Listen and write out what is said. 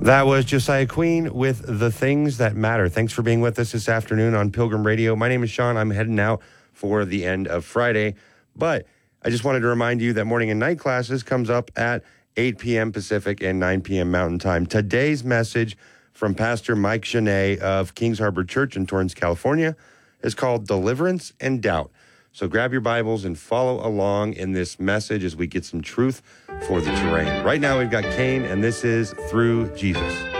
That was Josiah Queen with The Things That Matter. Thanks for being with us this afternoon on Pilgrim Radio. My name is Sean. I'm heading out for the end of Friday. But I just wanted to remind you that morning and night classes comes up at 8 p.m. Pacific and 9 p.m. Mountain Time. Today's message from Pastor Mike Genet of Kings Harbor Church in Torrance, California is called Deliverance and Doubt. So grab your Bibles and follow along in this message as we get some truth for the terrain. Right now we've got Cain, and this is Through Jesus.